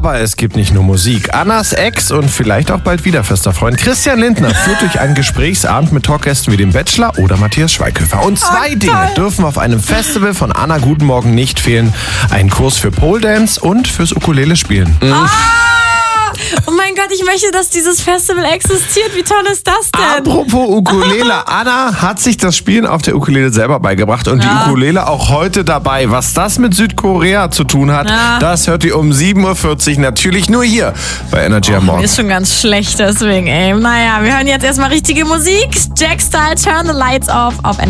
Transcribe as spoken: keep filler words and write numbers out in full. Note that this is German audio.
Aber es gibt nicht nur Musik. Annas Ex und vielleicht auch bald wieder fester Freund Christian Lindner führt durch einen Gesprächsabend mit Talkgästen wie dem Bachelor oder Matthias Schweighöfer. Und zwei Oh, Dinge dürfen auf einem Festival von Anna Guten Morgen nicht fehlen. Ein Kurs für Pole Dance und fürs Ukulele spielen. Ah! Oh mein Gott, ich möchte, dass dieses Festival existiert. Wie toll ist das denn? Apropos Ukulele, Anna hat sich das Spielen auf der Ukulele selber beigebracht und Ja. die Ukulele auch heute dabei. Was das mit Südkorea zu tun hat, Ja. das hört ihr um sieben Uhr vierzig natürlich nur hier bei Energy am Morgen. Ist schon ganz schlecht deswegen, ey. Naja, wir hören jetzt erstmal richtige Musik. Jack Style, Turn the Lights Off auf